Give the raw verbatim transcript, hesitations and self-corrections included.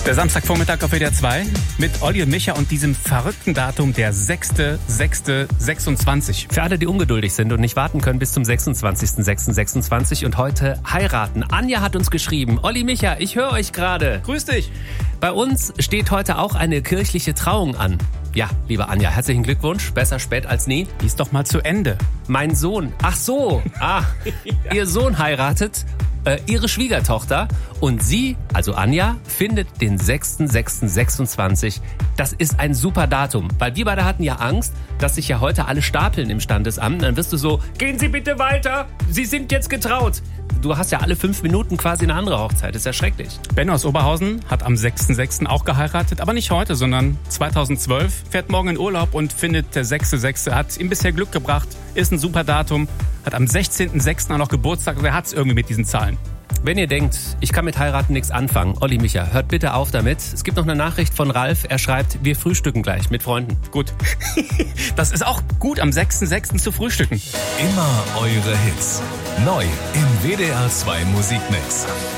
Der Samstagvormittag auf W D R zwei mit Olli und Micha und diesem verrückten Datum, der sechster sechster sechsundzwanzig. Für alle, die ungeduldig sind und nicht warten können bis zum sechsundzwanzigster sechster sechsundzwanzig und heute heiraten. Anja hat uns geschrieben, Olli, Micha, ich höre euch gerade. Grüß dich. Bei uns steht heute auch eine kirchliche Trauung an. Ja, liebe Anja, herzlichen Glückwunsch. Besser spät als nie. Die ist doch mal zu Ende. Mein Sohn, ach so, ah, ja. Ihr Sohn heiratet äh, ihre Schwiegertochter und sie, also Anja, findet den sechster sechster sechsundzwanzig. Das ist ein super Datum, weil wir beide hatten ja Angst, dass sich ja heute alle stapeln im Standesamt. Dann wirst du so, gehen Sie bitte weiter, Sie sind jetzt getraut. Du hast ja alle fünf Minuten quasi eine andere Hochzeit. Das ist ja schrecklich. Benno aus Oberhausen hat am sechster sechster auch geheiratet, aber nicht heute, sondern zweitausendzwölf. Fährt morgen in Urlaub und findet der sechster sechster hat ihm bisher Glück gebracht. Ist ein super Datum. Hat am sechzehnter sechster auch noch Geburtstag. Also er hat es irgendwie mit diesen Zahlen. Wenn ihr denkt, ich kann mit heiraten nichts anfangen, Olli, Micha, hört bitte auf damit. Es gibt noch eine Nachricht von Ralf. Er schreibt, wir frühstücken gleich mit Freunden. Gut. Das ist auch gut, am sechster sechster zu frühstücken. Immer eure Hits. Neu im W D R zwei Musikmix.